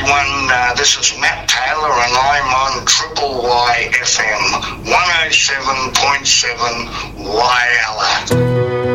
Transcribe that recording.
everyone. This is Matt Taylor, and I'm on Triple Y FM 107.7 Wyalla.